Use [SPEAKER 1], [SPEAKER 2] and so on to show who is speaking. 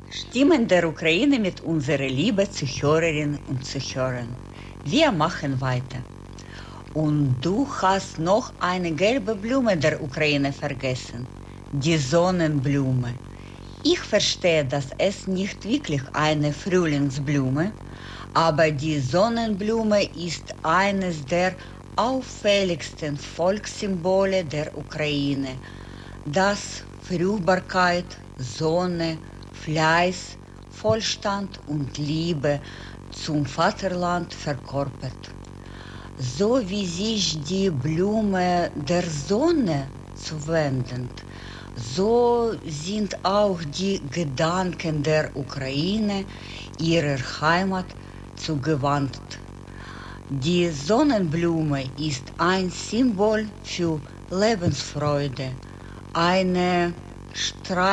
[SPEAKER 1] Stimmen der Ukraine mit unserer Liebe Zuhörerinnen und Zuhörern. Wir machen weiter. Und du hast noch eine gelbe Blume der Ukraine vergessen, die Sonnenblume. Ich verstehe, dass es nicht wirklich eine Frühlingsblume, aber die Sonnenblume ist eines der auffälligsten Volkssymbole der Ukraine, das Fruchtbarkeit, Sonne, Fleiß, Wohlstand und Liebe zum Vaterland verkörpert. So wie sich die Blume der Sonne zuwendet, so sind auch die Gedanken der Ukraine ihrer Heimat zugewandt. Die Sonnenblume ist ein Symbol für Lebensfreude, eine